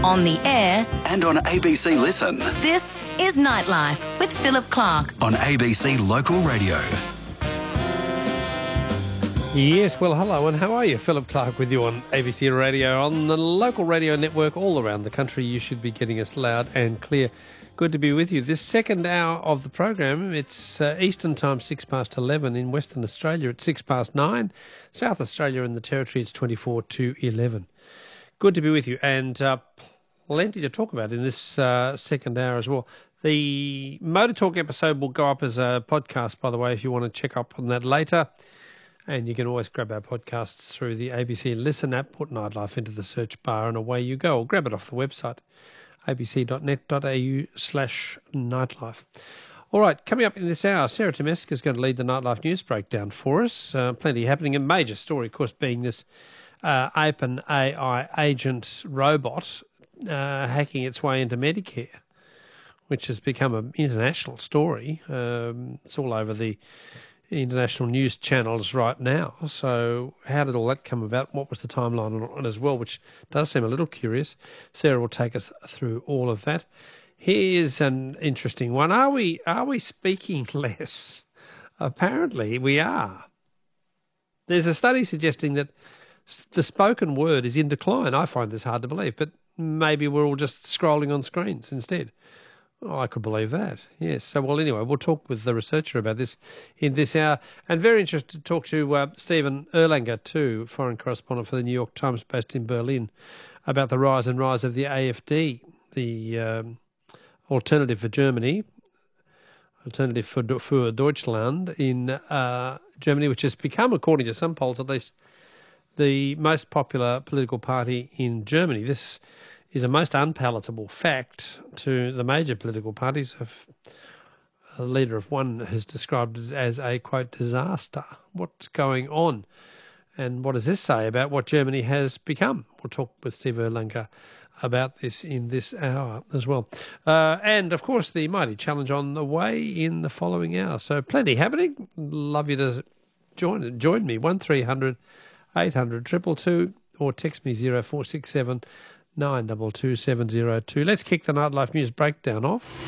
on the air, and on ABC Listen. this is Nightlife with Philip Clark. On ABC Local Radio. Yes, well, hello, and how are you? Philip Clark with you on ABC Radio, on the local radio network all around the country. You should be getting us loud and clear. Good to be with you. This second hour of the program, it's Eastern Time, 11:06. In Western Australia, it's 9:06. South Australia and the Territory, it's 11:24. Good to be with you, and plenty to talk about in this second hour as well. The Motor Talk episode will go up as a podcast, by the way, if you want to check up on that later. And you can always grab our podcasts through the ABC Listen app, put Nightlife into the search bar, and away you go. Or grab it off the website, abc.net.au/nightlife. All right, coming up in this hour, Sarah Tomeska is going to lead the Nightlife News Breakdown for us. Plenty happening. A major story, of course, being this OpenAI agent robot hacking its way into Medicare, which has become an international story. It's all over the international news channels right now. So how did all that come about? What was the timeline on it as well, which does seem a little curious. Sarah will take us through all of that. Here's an interesting one. Are we speaking less? Apparently we are. There's a study suggesting that the spoken word is in decline. I find this hard to believe, but maybe we're all just scrolling on screens instead. Oh, I could believe that. Yes. So, well, anyway, we'll talk with the researcher about this in this hour. And very interested to talk to Stephen Erlanger too, foreign correspondent for the New York Times based in Berlin, about the rise and rise of the AfD, the Alternative for Germany, Alternative for Deutschland in Germany, which has become, according to some polls at least, the most popular political party in Germany. This is a most unpalatable fact to the major political parties. A leader of one has described it as a, quote, disaster. What's going on? And what does this say about what Germany has become? We'll talk with Steve Erlanger about this in this hour as well. And, of course, the Mighty Challenge on the way in the following hour. So plenty happening. Love you to join me. 1300 800 222 or text me 0467 922 702. Let's kick the Nightlife News Breakdown off.